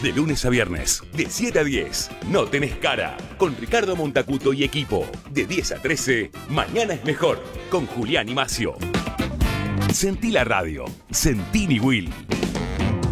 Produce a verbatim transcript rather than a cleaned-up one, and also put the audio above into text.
De lunes a viernes, de siete a diez. No tenés cara. Con Ricardo Montacuto y equipo. De diez a trece, Mañana es mejor. Con Julián y Macio. Sentí la radio. Sentí mi Will.